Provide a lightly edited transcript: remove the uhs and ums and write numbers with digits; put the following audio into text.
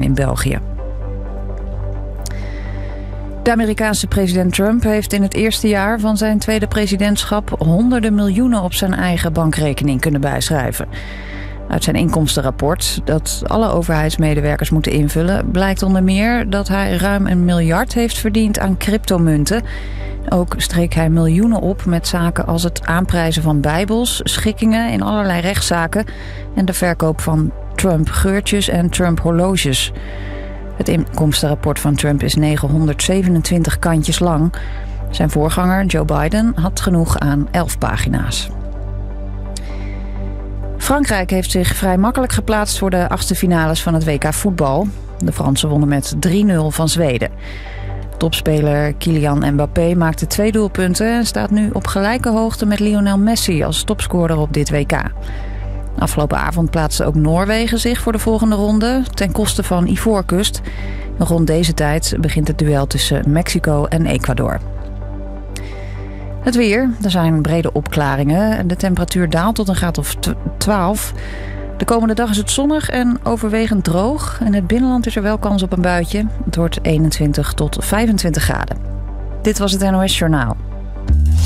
in België. De Amerikaanse president Trump heeft in het eerste jaar van zijn tweede presidentschap honderden miljoenen op zijn eigen bankrekening kunnen bijschrijven. Uit zijn inkomstenrapport, dat alle overheidsmedewerkers moeten invullen, blijkt onder meer dat hij ruim $1 miljard heeft verdiend aan cryptomunten. Ook streek hij miljoenen op met zaken als het aanprijzen van bijbels, schikkingen in allerlei rechtszaken en de verkoop van Trump-geurtjes en Trump-horloges. Het inkomstenrapport van Trump is 927 kantjes lang. Zijn voorganger, Joe Biden, had genoeg aan 11 pagina's. Frankrijk heeft zich vrij makkelijk geplaatst voor de achtste finales van het WK voetbal. De Fransen wonnen met 3-0 van Zweden. Topspeler Kylian Mbappé maakte 2 doelpunten en staat nu op gelijke hoogte met Lionel Messi als topscorer op dit WK. Afgelopen avond plaatste ook Noorwegen zich voor de volgende ronde ten koste van Ivoorkust. Rond deze tijd begint het duel tussen Mexico en Ecuador. Het weer. Er zijn brede opklaringen. De temperatuur daalt tot een graad of 12. De komende dag is het zonnig en overwegend droog. In het binnenland is er wel kans op een buitje. Het wordt 21 tot 25 graden. Dit was het NOS Journaal.